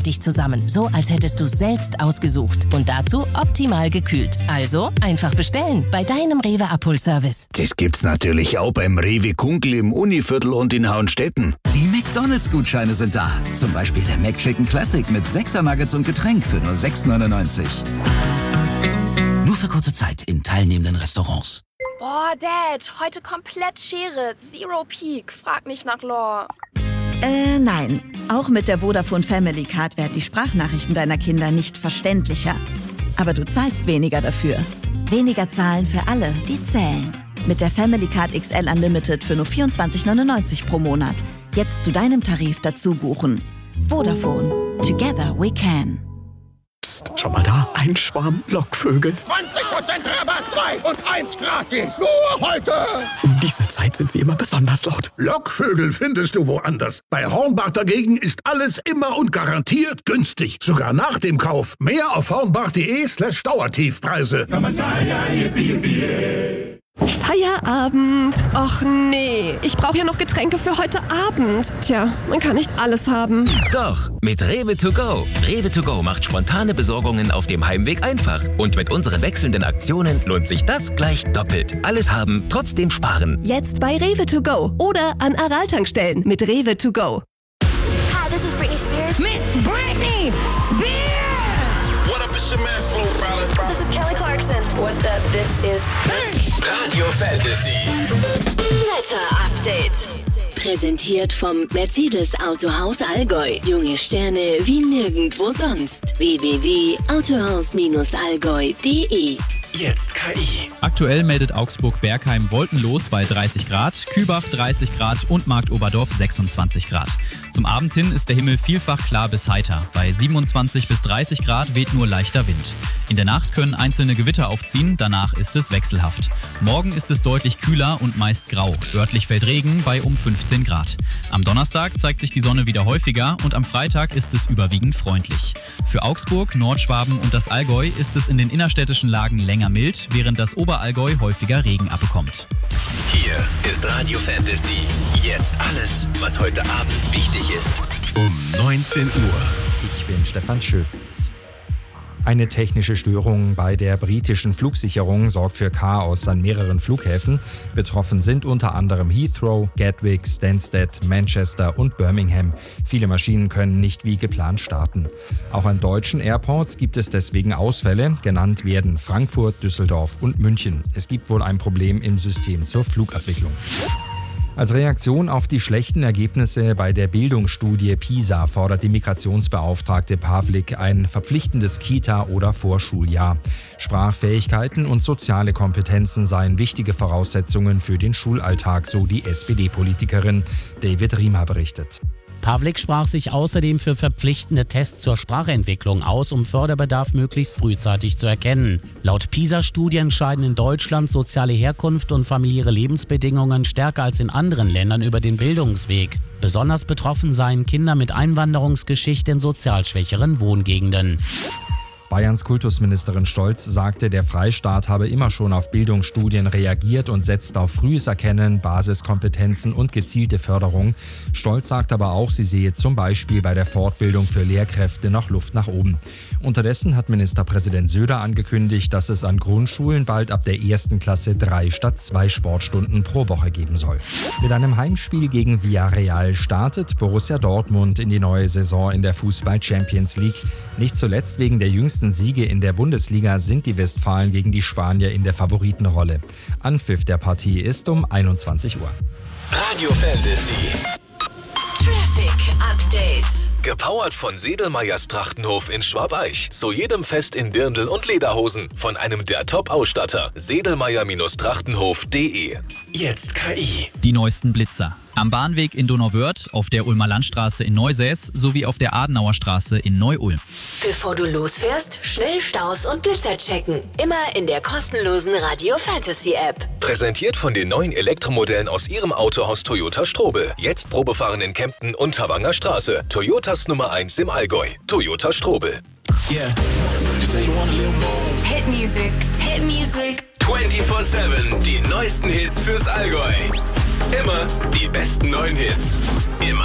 nachhaltig zusammen, so als hättest du es selbst ausgesucht. Und dazu optimal gekühlt. Also einfach bestellen bei deinem Rewe Abholservice. Das gibt's natürlich auch beim Rewe Kunkel im Univiertel und in Hauenstetten. Die McDonalds-Gutscheine sind da. Zum Beispiel der McChicken Classic mit 6er Nuggets und Getränk für nur 6,99. Nur für kurze Zeit in teilnehmenden Restaurants. Boah, Dad, heute komplett Schere. Zero Peak. Frag nicht nach Lore. Nein. Auch mit der Vodafone Family Card werden die Sprachnachrichten deiner Kinder nicht verständlicher. Aber du zahlst weniger dafür. Weniger zahlen für alle, die zählen. Mit der Family Card XL Unlimited für nur 24,99 pro Monat. Jetzt zu deinem Tarif dazu buchen. Vodafone. Together we can. Psst, schau mal da. Ein Schwarm Lockvögel. 20% Rabatt, 2 und 1 gratis. Nur heute. Um diese Zeit sind sie immer besonders laut. Lockvögel findest du woanders. Bei Hornbach dagegen ist alles immer und garantiert günstig. Sogar nach dem Kauf. Mehr auf hornbach.de/Dauertiefpreise. Feierabend. Och nee, ich brauche ja noch Getränke für heute Abend. Tja, man kann nicht alles haben. Doch, mit Rewe to go. Rewe to go macht spontane Besorgungen auf dem Heimweg einfach. Und mit unseren wechselnden Aktionen lohnt sich das gleich doppelt. Alles haben, trotzdem sparen. Jetzt bei Rewe to go oder an Aral-Tankstellen mit Rewe to go. Hi, this is Britney Spears. Miss Britney Spears! What up, it's your man, Flo Rida. This is Kelly Clarkson. What's up, this is... Radio Fantasy. Wetter Update. Präsentiert vom Mercedes Autohaus Allgäu. Junge Sterne wie nirgendwo sonst. www.autohaus-allgäu.de. Jetzt KI. Aktuell meldet Augsburg-Bergheim wolkenlos bei 30 Grad, Kübach 30 Grad und Marktoberdorf 26 Grad. Zum Abend hin ist der Himmel vielfach klar bis heiter. Bei 27 bis 30 Grad weht nur leichter Wind. In der Nacht können einzelne Gewitter aufziehen, danach ist es wechselhaft. Morgen ist es deutlich kühler und meist grau. Örtlich fällt Regen bei um 15 Grad. Am Donnerstag zeigt sich die Sonne wieder häufiger und am Freitag ist es überwiegend freundlich. Für Augsburg, Nordschwaben und das Allgäu ist es in den innerstädtischen Lagen länger mild, während das Oberallgäu häufiger Regen abbekommt. Hier ist Radio Fantasy. Jetzt alles, was heute Abend wichtig ist. Um 19 Uhr. Ich bin Stefan Schütz. Eine technische Störung bei der britischen Flugsicherung sorgt für Chaos an mehreren Flughäfen. Betroffen sind unter anderem Heathrow, Gatwick, Stansted, Manchester und Birmingham. Viele Maschinen können nicht wie geplant starten. Auch an deutschen Airports gibt es deswegen Ausfälle. Genannt werden Frankfurt, Düsseldorf und München. Es gibt wohl ein Problem im System zur Flugabwicklung. Als Reaktion auf die schlechten Ergebnisse bei der Bildungsstudie PISA fordert die Migrationsbeauftragte Pavlik ein verpflichtendes Kita- oder Vorschuljahr. Sprachfähigkeiten und soziale Kompetenzen seien wichtige Voraussetzungen für den Schulalltag, so die SPD-Politikerin. David Riemer berichtet. Pavlik sprach sich außerdem für verpflichtende Tests zur Sprachentwicklung aus, um Förderbedarf möglichst frühzeitig zu erkennen. Laut PISA-Studien scheiden in Deutschland soziale Herkunft und familiäre Lebensbedingungen stärker als in anderen Ländern über den Bildungsweg. Besonders betroffen seien Kinder mit Einwanderungsgeschichte in sozial schwächeren Wohngegenden. Bayerns Kultusministerin Stolz sagte, der Freistaat habe immer schon auf Bildungsstudien reagiert und setzt auf frühes Erkennen, Basiskompetenzen und gezielte Förderung. Stolz sagt aber auch, sie sehe zum Beispiel bei der Fortbildung für Lehrkräfte noch Luft nach oben. Unterdessen hat Ministerpräsident Söder angekündigt, dass es an Grundschulen bald ab der 1. Klasse 3 statt 2 Sportstunden pro Woche geben soll. Mit einem Heimspiel gegen Villarreal startet Borussia Dortmund in die neue Saison in der Fußball-Champions League. Nicht zuletzt wegen der jüngsten Siege in der Bundesliga sind die Westfalen gegen die Spanier in der Favoritenrolle. Anpfiff der Partie ist um 21 Uhr. Radio Fantasy. Traffic Update. Gepowert von Sedelmeyers Trachtenhof in Schwabeich. Zu jedem Fest in Dirndl und Lederhosen. Von einem der Top-Ausstatter. Sedelmeyer-Trachtenhof.de. Jetzt KI. Die neuesten Blitzer. Am Bahnweg in Donauwörth, auf der Ulmer Landstraße in Neusäß sowie auf der Adenauer Straße in Neu-Ulm. Bevor du losfährst, schnell Staus und Blitzer checken. Immer in der kostenlosen Radio Fantasy App. Präsentiert von den neuen Elektromodellen aus Ihrem Autohaus Toyota Strobel. Jetzt Probefahren in Kempten und Tawanger Straße. Toyotas Nummer 1 im Allgäu. Toyota Strobel. Yeah. Hit Music. Hit Music. 24/7. Die neuesten Hits fürs Allgäu. Immer die besten neuen Hits.